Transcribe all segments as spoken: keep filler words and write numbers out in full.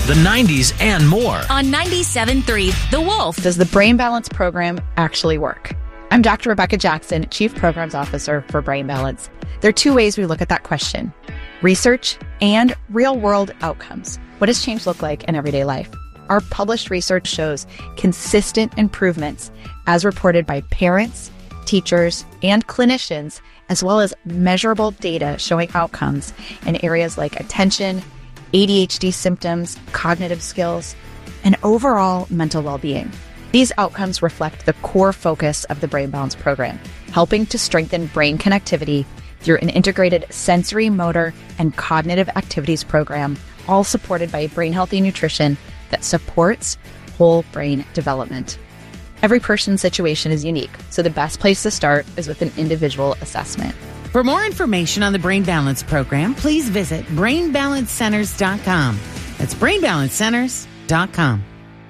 the nineties, and more. On ninety-seven point three, The Wolf. Does the Brain Balance program actually work? I'm Doctor Rebecca Jackson, Chief Programs Officer for Brain Balance. There are two ways we look at that question: research and real-world outcomes. What does change look like in everyday life? Our published research shows consistent improvements as reported by parents, teachers, and clinicians, as well as measurable data showing outcomes in areas like attention, A D H D symptoms, cognitive skills, and overall mental well-being. These outcomes reflect the core focus of the Brain Balance program, helping to strengthen brain connectivity through an integrated sensory, motor, and cognitive activities program, all supported by brain healthy nutrition that supports whole brain development. Every person's situation is unique, so the best place to start is with an individual assessment. For more information on the Brain Balance program, please visit brain balance centers dot com. That's brain balance centers dot com.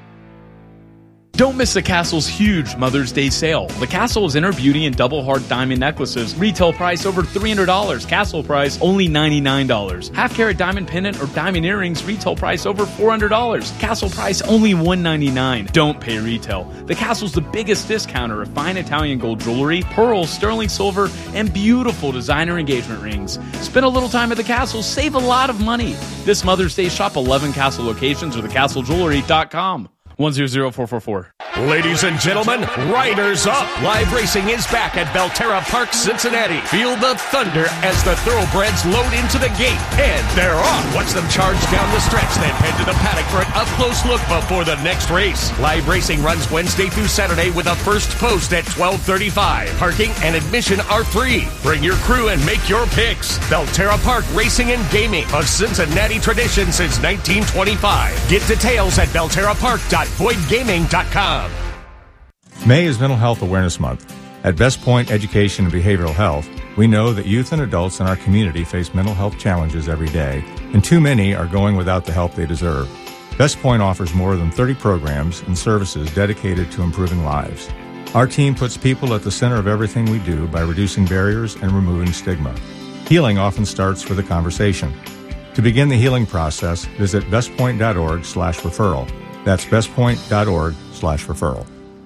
Don't miss the Castle's huge Mother's Day sale. The Castle's Inner Beauty and Double Heart Diamond Necklaces. Retail price over three hundred dollars. Castle price only ninety-nine dollars. Half carat diamond pendant or diamond earrings. Retail price over four hundred dollars. Castle price only one hundred ninety-nine dollars. Don't pay retail. The Castle's the biggest discounter of fine Italian gold jewelry, pearls, sterling silver, and beautiful designer engagement rings. Spend a little time at the Castle. Save a lot of money. This Mother's Day, shop eleven Castle locations or the castle jewelry dot com. one zero zero four four four. Ladies and gentlemen, Riders Up! Live racing is back at Belterra Park, Cincinnati. Feel the thunder as the thoroughbreds load into the gate. And they're off. Watch them charge down the stretch, then head to the paddock for an up-close look before the next race. Live racing runs Wednesday through Saturday with a first post at twelve thirty-five. Parking and admission are free. Bring your crew and make your picks. Belterra Park Racing and Gaming, a Cincinnati tradition since nineteen twenty-five. Get details at belterra park dot boyd gaming dot com. May is Mental Health Awareness Month. At Best Point Education and Behavioral Health, we know that youth and adults in our community face mental health challenges every day, and too many are going without the help they deserve. Best Point offers more than thirty programs and services dedicated to improving lives. Our team puts people at the center of everything we do by reducing barriers and removing stigma. Healing often starts with a conversation. To begin the healing process, visit bestpoint.org slash referral. That's bestpoint.org slash referral.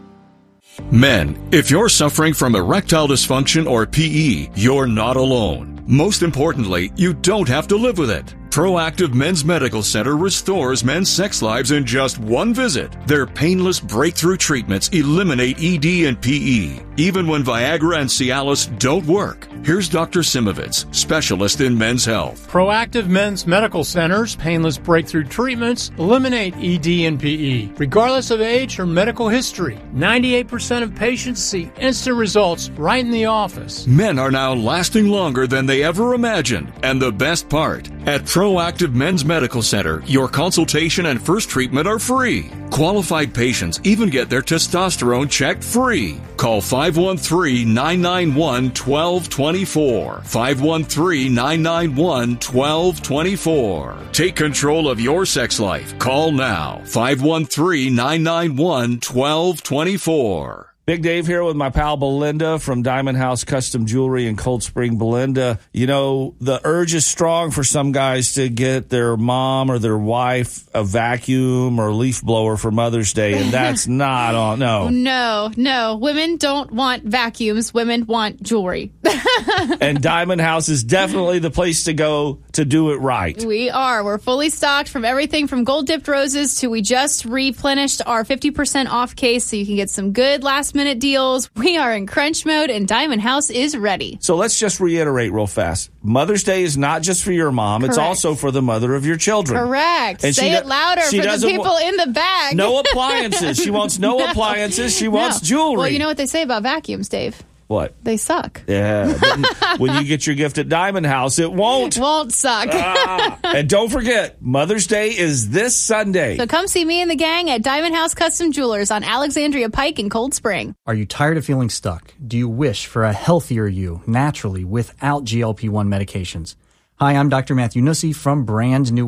Men, if you're suffering from erectile dysfunction or P E, you're not alone. Most importantly, you don't have to live with it. Proactive Men's Medical Center restores men's sex lives in just one visit. Their painless breakthrough treatments eliminate E D and P E, even when Viagra and Cialis don't work. Here's Doctor Simovitz, specialist in men's health. Proactive Men's Medical Center's painless breakthrough treatments eliminate E D and P E, regardless of age or medical history. ninety-eight percent of patients see instant results right in the office. Men are now lasting longer than they ever imagined. And the best part, at Proactive Men's Medical Center, your consultation and first treatment are free. Qualified patients even get their testosterone checked free. Call five one three, nine nine one, one two two four. five one three, nine nine one, one two two four. Take control of your sex life. Call now. five one three, nine nine one, one two two four. Big Dave here with my pal Belinda from Diamond House Custom Jewelry in Cold Spring. Belinda, you know, the urge is strong for some guys to get their mom or their wife a vacuum or leaf blower for Mother's Day, and that's not on, no. No, no. Women don't want vacuums. Women want jewelry. And Diamond House is definitely the place to go to do it right. We are. We're fully stocked from everything from gold-dipped roses to we just replenished our fifty percent off case so you can get some good last-minute deals. We are in crunch mode, and Diamond House is ready. So let's just reiterate real fast. Mother's Day is not just for your mom. Correct. It's also for the mother of your children. Correct. And Say it louder for the people wa- in the back. No appliances. She wants no, no. appliances. She wants no. jewelry. Well, you know what they say about vacuums, Dave? What? They suck. Yeah. When you get your gift at Diamond House, it won't. Won't suck. Ah. And don't forget, Mother's Day is this Sunday. So come see me and the gang at Diamond House Custom Jewelers on Alexandria Pike in Cold Spring. Are you tired of feeling stuck? Do you wish for a healthier you, naturally, without G L P one medications? Hi, I'm Doctor Matthew Nussi from Brand New